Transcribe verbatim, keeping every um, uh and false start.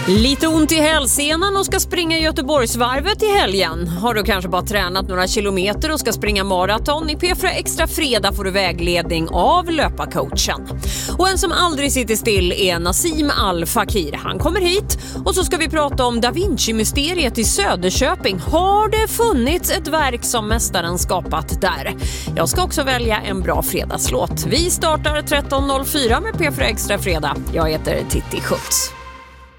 Lite ont i hälsenan och ska springa Göteborgsvarvet i helgen. Har du kanske bara tränat några kilometer och ska springa maraton? I P fyra Extra Fredag får du vägledning av löparcoachen. Och en som aldrig sitter still är Nassim Al-Fakir. Han kommer hit och så ska vi prata om Da Vinci-mysteriet i Söderköping. Har det funnits ett verk som mästaren skapat där? Jag ska också välja en bra fredagslåt. Vi startar tretton noll fyra med P fyra Extra Fredag. Jag heter Titti Schultz.